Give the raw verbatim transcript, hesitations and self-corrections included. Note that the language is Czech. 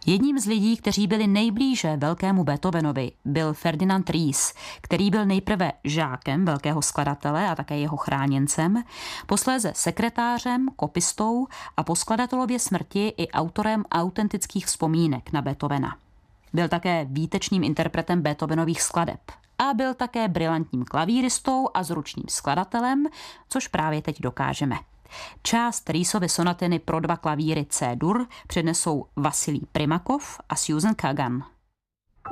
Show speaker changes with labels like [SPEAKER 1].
[SPEAKER 1] Jedním z lidí, kteří byli nejblíže velkému Beethovenovi, byl Ferdinand Ries, který byl nejprve žákem velkého skladatele a také jeho chráněncem, posléze sekretářem, kopistou a po skladatelově smrti i autorem autentických vzpomínek na Beethovena. Byl také výtečným interpretem Beethovenových skladeb a byl také brilantním klavíristou a zručným skladatelem, což právě teď dokážeme. Část Riesovy sonatiny pro dva klavíry C-dur přednesou Vasilij Primakov a Susan Kagan.